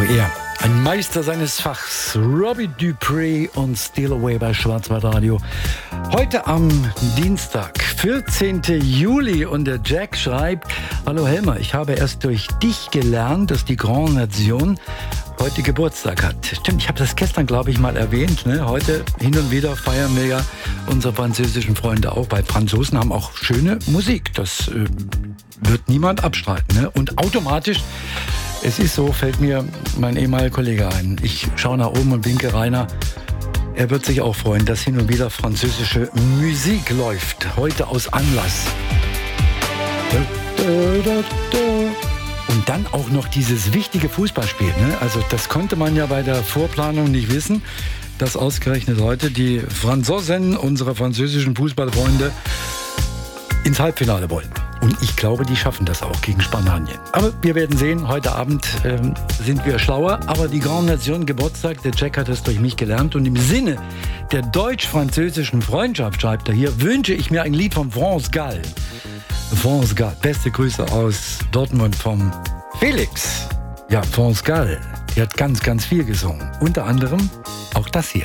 er, ein Meister seines Fachs, Robbie Dupree und Steal Away bei Schwarzwaldradio. Heute am Dienstag, 14. Juli, und der Jack schreibt: Hallo Helmer, ich habe erst durch dich gelernt, dass die Grande Nation heute Geburtstag hat. Stimmt, ich habe das gestern, glaube ich, mal erwähnt. Ne? Heute hin und wieder feiern wir ja unsere französischen Freunde auch, weil Franzosen haben auch schöne Musik. Das wird niemand abstreiten. Ne? Und automatisch, es ist so, fällt mir mein ehemaliger Kollege ein. Ich schaue nach oben und winke Rainer. Er wird sich auch freuen, dass hin und wieder französische Musik läuft. Heute aus Anlass. Und dann auch noch dieses wichtige Fußballspiel. Ne? Also das konnte man ja bei der Vorplanung nicht wissen, dass ausgerechnet heute die Franzosen, unsere französischen Fußballfreunde, ins Halbfinale wollen. Und ich glaube, die schaffen das auch gegen Spanien. Aber wir werden sehen, heute Abend sind wir schlauer. Aber die Grande Nation Geburtstag, der Jack hat es durch mich gelernt. Und im Sinne der deutsch-französischen Freundschaft, schreibt er hier, wünsche ich mir ein Lied von France Gall. France Gall, beste Grüße aus Dortmund vom Felix. Ja, France Gall, die hat ganz, ganz viel gesungen. Unter anderem auch das hier.